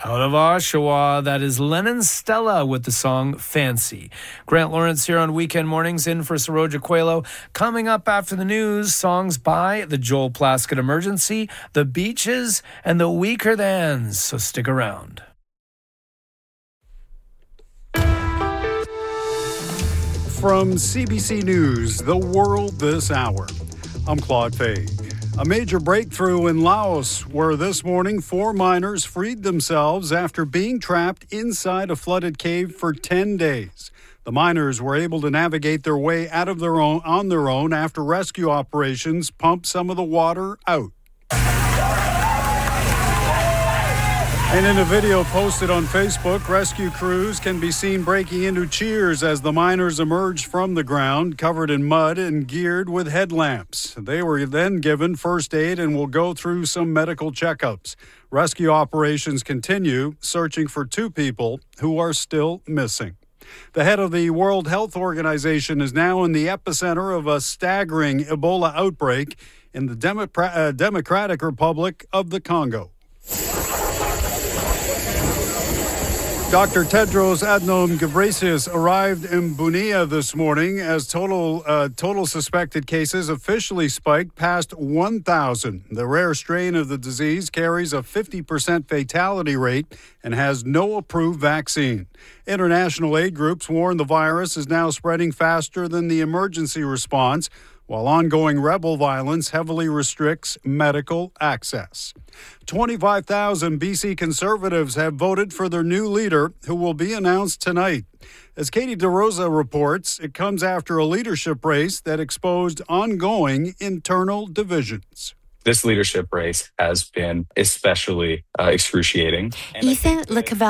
Out of Oshawa, that is Lennon Stella with the song Fancy. Grant Lawrence here on Weekend Mornings in for Saroja Coelho. Coming up after the news, songs by the Joel Plaskett Emergency, the Beaches, and the Weaker Thans. So stick around. From CBC News, The World This Hour, I'm Claude Fay. A major breakthrough in Laos, where this morning 4 miners freed themselves after being trapped inside a flooded cave for 10 days. The miners were able to navigate their way out of on their own after rescue operations pumped some of the water out. And in a video posted on Facebook, rescue crews can be seen breaking into cheers as the miners emerged from the ground, covered in mud and geared with headlamps. They were then given first aid and will go through some medical checkups. Rescue operations continue, searching for 2 people who are still missing. The head of the World Health Organization is now in the epicenter of a staggering Ebola outbreak in the Democratic Republic of the Congo. Dr. Tedros Adhanom Ghebreyesus arrived in Bunia this morning as total suspected cases officially spiked past 1,000. The rare strain of the disease carries a 50% fatality rate and has no approved vaccine. International aid groups warn the virus is now spreading faster than the emergency response, while ongoing rebel violence heavily restricts medical access. 25,000 BC Conservatives have voted for their new leader, who will be announced tonight. As Katie DeRosa reports, it comes after a leadership race that exposed ongoing internal divisions. This leadership race has been especially excruciating. Ethan LeCavalier